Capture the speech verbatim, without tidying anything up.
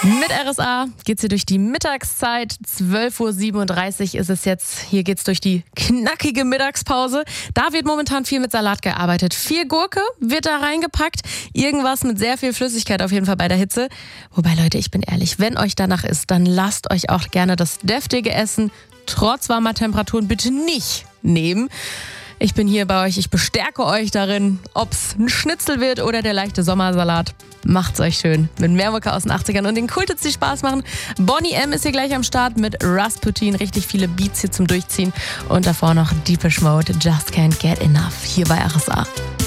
Mit R S A geht's hier durch die Mittagszeit. zwölf Uhr siebenunddreißig ist es jetzt. Hier geht's durch die knackige Mittagspause. Da wird momentan viel mit Salat gearbeitet. Viel Gurke wird da reingepackt. Irgendwas mit sehr viel Flüssigkeit auf jeden Fall bei der Hitze. Wobei, Leute, ich bin ehrlich, wenn euch danach ist, dann lasst euch auch gerne das deftige Essen trotz warmer Temperaturen bitte nicht nehmen. Ich bin hier bei euch, ich bestärke euch darin, ob's ein Schnitzel wird oder der leichte Sommersalat. Macht's euch schön mit Mehrmucke aus den achtzigern und den Kulthits, die Spaß machen. Boney M ist hier gleich am Start mit Rasputin, richtig viele Beats hier zum Durchziehen. Und davor noch Deepish Mode, Just Can't Get Enough, hier bei R S A.